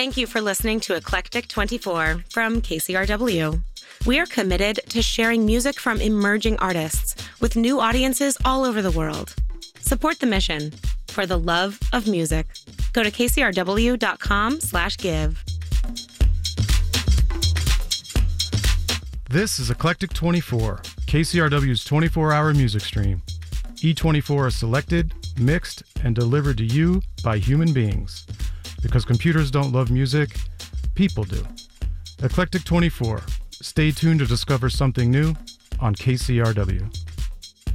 Thank you for listening to Eclectic 24 from KCRW. We are committed to sharing music from emerging artists with new audiences all over the world. Support the mission for the love of music. Go to kcrw.com/give. This is Eclectic 24, KCRW's 24-hour music stream. E24 is selected, mixed, and delivered to you by human beings. Because computers don't love music, people do. Eclectic 24. Stay tuned to discover something new on KCRW.